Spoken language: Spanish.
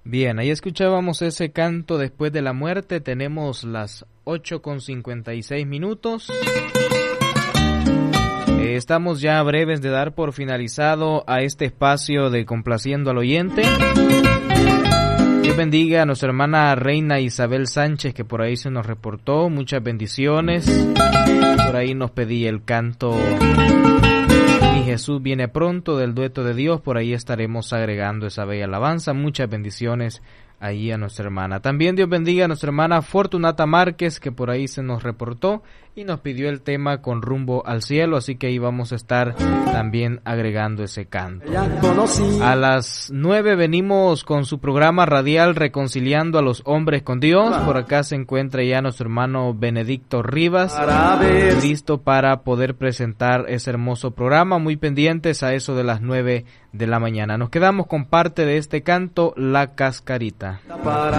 Bien, ahí escuchábamos ese canto después de la muerte. Tenemos las 8:56. Estamos ya breves de dar por finalizado a este espacio de Complaciendo al Oyente. Dios bendiga a nuestra hermana Reina Isabel Sánchez, que por ahí se nos reportó. Muchas bendiciones. Por ahí nos pedía el canto Y Jesús viene pronto, del dueto de Dios. Por ahí estaremos agregando esa bella alabanza. Muchas bendiciones ahí a nuestra hermana. También Dios bendiga a nuestra hermana Fortunata Márquez, que por ahí se nos reportó y nos pidió el tema Con rumbo al cielo, así que ahí vamos a estar también agregando ese canto. A las 9 venimos con su programa radial Reconciliando a los Hombres con Dios. Por acá se encuentra ya nuestro hermano Benedicto Rivas, listo para poder presentar ese hermoso programa. Muy pendientes a eso de las 9 de la mañana. Nos quedamos con parte de este canto, La Cascarita.